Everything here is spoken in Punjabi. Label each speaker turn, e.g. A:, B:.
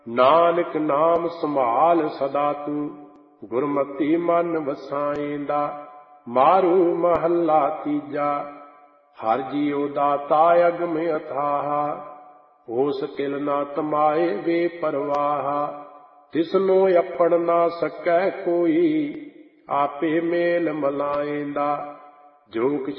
A: ਨਾਨਕ ਨਾਮ ਸੰਭਾਲ ਸਦਾ ਤੂੰ, ਗੁਰਮਤਿ ਮਨ ਵਸਾਏਂਦਾ। ਮਾਰੂ ਮਹੱਲਾ ਤੀਜਾ। ਹਰਿ ਜੀਉ ਦਾਤਾ ਅਗਮ ਅਥਾਹ, ਹੋਸ ਕਿਲ ਨਾ ਤਮਾਏ ਵੇ ਪਰਵਾਹ। ਤਿਸਨੋ ਆਪਣ ਨਾ ਸਕੈ ਕੋਈ, ਆਪੇ ਮੇਲ ਮਲਾਏਂਦਾ। ਜੋ ਕਿਛ